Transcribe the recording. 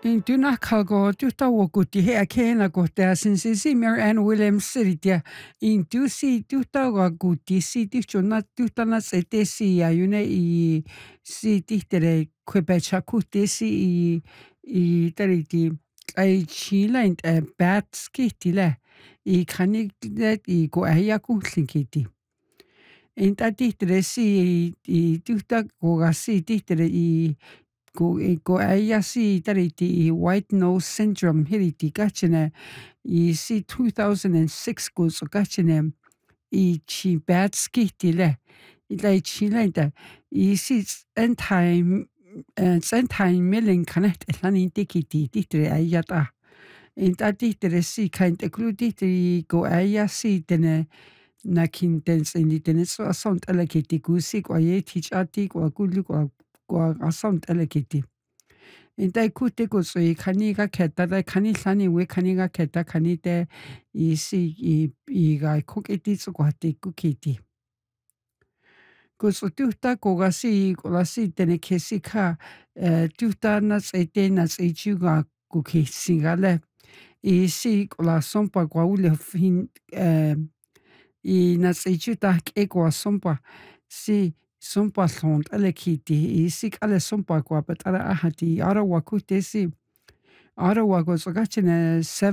In Dunakago, Dutawaguti, Akena Gotas, and Sisi Mary Ann Williams City, in Dusi Dutawaguti, City Chunat Dutana Setesi, Ayune, si Titere, Quebecakutesi, Tariti, I Chila and a bat skitile, Canik, I go Ayaku Slinkiti. In that Titere, si Dutagogasi, Titere, go aya si tariti white nose syndrome hiriti gachene I si 2006 go so gachene I chi bad skitile I chilenda I si anti milling connect lani dikiti ditre ayata in that ditre si kind included go aya si dene na kindens in the so assault allocated gusi or ye teach artic or good look or assault allocated. In dai kute ko so I kaniga keta dai kanisani we kaniga keta kanite I ga koketi so kwate kukiti. Ko so tuta ko ga si ko la si tene kesi ka tuta na sete na sechuga kuki singale I si ko la sompa kwa ule fin I na sechuta ke kwa sompa si sompa sont alekiti I si kale sompa kwa but ara ahati ara wakute si ara wagos gachine